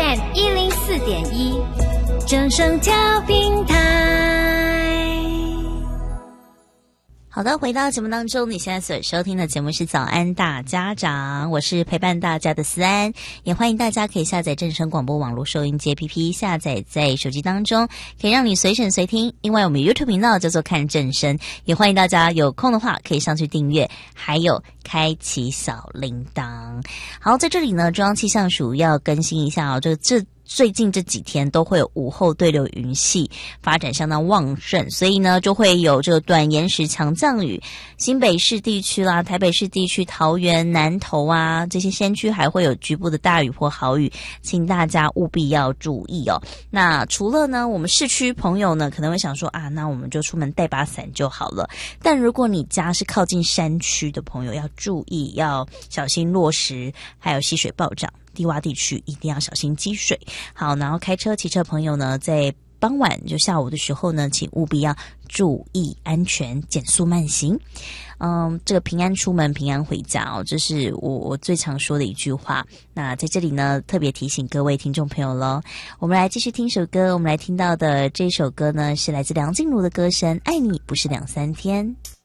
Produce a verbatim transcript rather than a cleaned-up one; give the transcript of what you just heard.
M 一零四点一，正声调频台。 好的，回到节目当中，你现在所收听的节目是早安大家长，我是陪伴大家的思安，也欢迎大家可以下载正声广播网络收音机 A P P， 下载在手机当中，可以让你随选随听。另外我们 YouTube 频道叫做看正声，也欢迎大家有空的话可以上去订阅，还有开启小铃铛。好，在这里呢，中央气象署要更新一下哦，这这最近这几天都会有午后对流云系发展相当旺盛，所以呢就会有这个短延时强降雨，新北市地区啦、台北市地区、桃园、南投啊这些先区还会有局部的大雨或豪雨，请大家务必要注意哦。那除了呢，我们市区朋友呢可能会想说啊，那我们就出门带把伞就好了。但如果你家是靠近山区的朋友，要注意，要小心落石，还有溪水暴涨。低洼地区一定要小心积水。好，然后开车骑车朋友呢，在傍晚就下午的时候呢，请务必要注意安全，减速慢行。嗯，这个平安出门，平安回家哦，这是我我最常说的一句话。那在这里呢，特别提醒各位听众朋友咯，我们来继续听首歌。我们来听到的这首歌呢，是来自梁静茹的歌声《爱你不是两三天》。